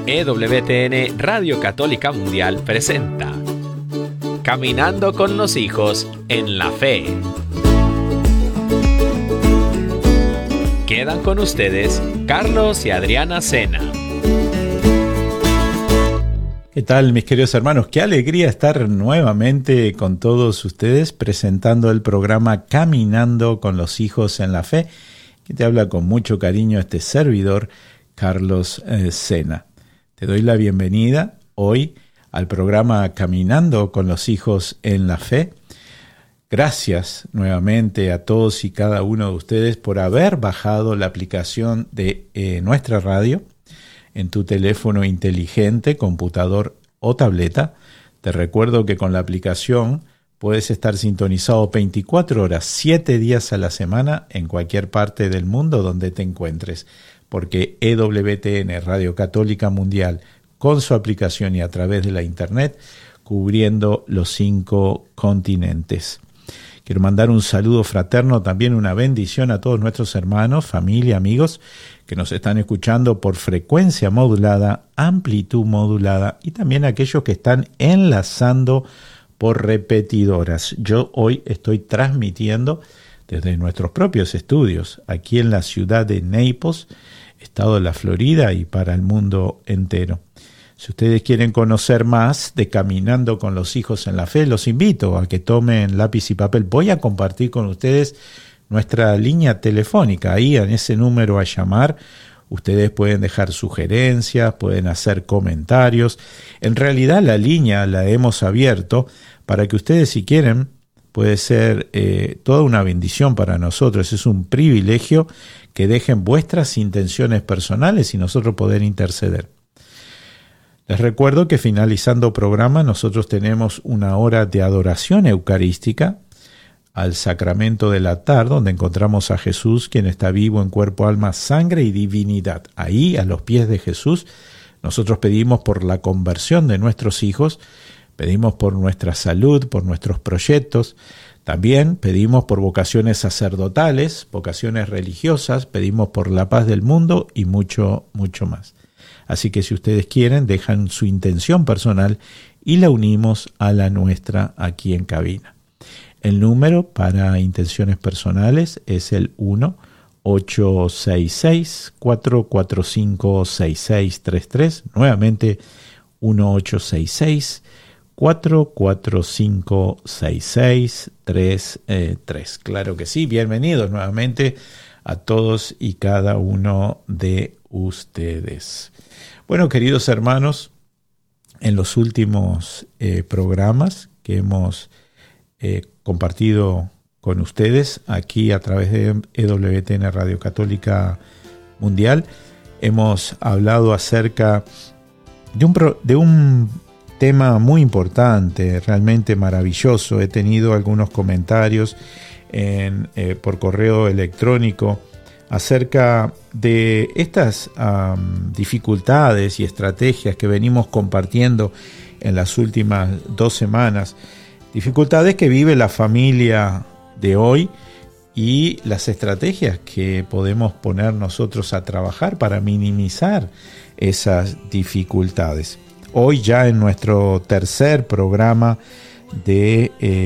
EWTN Radio Católica Mundial presenta Caminando con los hijos en la fe. Quedan con ustedes Carlos y Adriana Sena. ¿Qué tal, mis queridos hermanos? Qué alegría estar nuevamente con todos ustedes presentando el programa Caminando con los hijos en la fe, que te habla con mucho cariño este servidor, Carlos Sena. Te doy la bienvenida hoy al programa Caminando con los hijos en la fe. Gracias nuevamente a todos y cada uno de ustedes por haber bajado la aplicación de nuestra radio en tu teléfono inteligente, computador o tableta. Te recuerdo que con la aplicación puedes estar sintonizado 24 horas, 7 días a la semana en cualquier parte del mundo donde te encuentres, porque EWTN Radio Católica Mundial, con su aplicación y a través de la internet, cubriendo los 5 continentes. Quiero mandar un saludo fraterno, también una bendición a todos nuestros hermanos, familia, amigos que nos están escuchando por frecuencia modulada, amplitud modulada y también aquellos que están enlazando por repetidoras. Yo hoy estoy transmitiendo desde nuestros propios estudios aquí en la ciudad de Naples, estado de la Florida y para el mundo entero. Si ustedes quieren conocer más de Caminando con los hijos en la fe, los invito a que tomen lápiz y papel. Voy a compartir con ustedes nuestra línea telefónica. Ahí en ese número a llamar, ustedes pueden dejar sugerencias, pueden hacer comentarios. En realidad la línea la hemos abierto para que ustedes, si quieren, puede ser toda una bendición para nosotros. Es un privilegio que dejen vuestras intenciones personales y nosotros poder interceder. Les recuerdo que finalizando programa nosotros tenemos una hora de adoración eucarística al sacramento del altar, donde encontramos a Jesús, quien está vivo en cuerpo, alma, sangre y divinidad. Ahí, a los pies de Jesús, nosotros pedimos por la conversión de nuestros hijos, pedimos por nuestra salud, por nuestros proyectos, también pedimos por vocaciones sacerdotales, vocaciones religiosas, pedimos por la paz del mundo y mucho, mucho más. Así que si ustedes quieren, dejan su intención personal y la unimos a la nuestra aquí en cabina. El número para intenciones personales es el 1-866-445-6633. Nuevamente, 1-866-445-6633. Claro que sí, bienvenidos nuevamente a todos y cada uno de ustedes. Bueno, queridos hermanos, en los últimos programas que hemos compartido con ustedes aquí a través de EWTN Radio Católica Mundial, hemos hablado acerca de un tema muy importante, realmente maravilloso. He tenido algunos comentarios por correo electrónico acerca de estas dificultades y estrategias que venimos compartiendo en las últimas 2 semanas, dificultades que vive la familia de hoy y las estrategias que podemos poner nosotros a trabajar para minimizar esas dificultades. Hoy ya en nuestro tercer programa de